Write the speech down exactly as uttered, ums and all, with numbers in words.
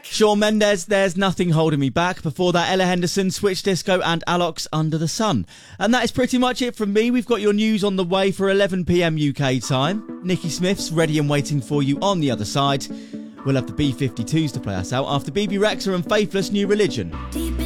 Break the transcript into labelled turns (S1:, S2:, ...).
S1: back.
S2: Shawn Mendes, There's Nothing Holding Me Back. Before that, Ella Henderson, Switch Disco and Alox, Under the Sun. And that is pretty much it from me. We've got your news on the way for eleven p m U K time. Nikki Smith's ready and waiting for you on the other side. We'll have the B fifty-twos to play us out after B B Rexha and Faithless New Religion.
S1: Deep